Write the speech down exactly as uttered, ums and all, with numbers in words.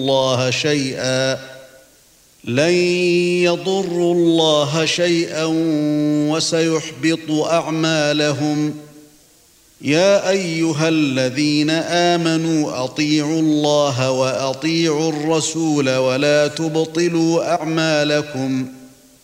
الله شيئا لن يضروا الله شيئا وسيحبط أعمالهم. يا أيها الذين آمنوا أطيعوا الله وأطيعوا الرسول ولا تبطلوا أعمالكم